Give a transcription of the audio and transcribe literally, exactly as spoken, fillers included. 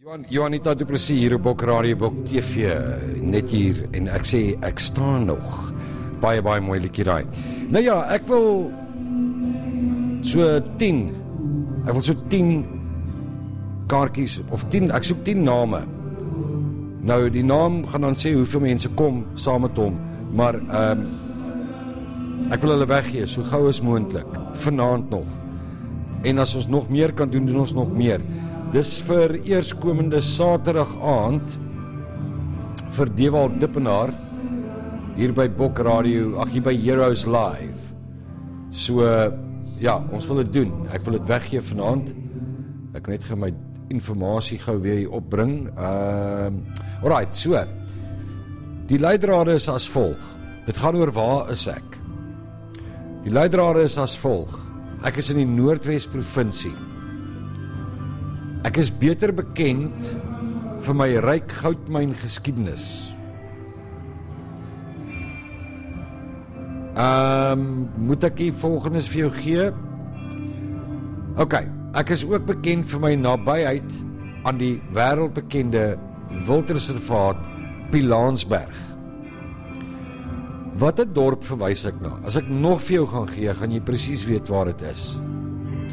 Johan, Johanita du Plessis hier op Bok Radio, Bok T V, net hier, en ek sê, ek staan nog, baie, baie mooi liedjie daai. Nou ja, ek wil so tien, ek wil so tien kaartjies, of tien, ek soek tien name. Nou, die naam gaan dan sê hoeveel mense kom saam met hom, maar um, ek wil hulle weggee, so gou as moontlik, vanaand nog. En as ons nog meer kan doen, doen ons nog meer. Dis vir eerskomende Saterdag aand vir Dewald Dippenaar hier by Bok Radio, ag hier by Heroes Live. So ja, ons wil dit doen. Ek wil dit weggee vanaand. Ek net gaan my informasie gou weer hier opbring. Ehm uh, alright, so. Die leidrade is as volg. Dit gaan oor waar is ek? Die leidrade is as volg. Ek is in die Noordwes provinsie. Ek is beter bekend vir my ryk goudmyn geskiedenis. Ehm, um, moet ek die volgendes vir jou gee? OK, ek is ook bekend vir my nabyheid aan die wêreldbekende wildreservaat Pilanesberg. Watter dorp verwys ek na? As ek nog vir jou gaan gee, gaan jy presies weet waar dit is.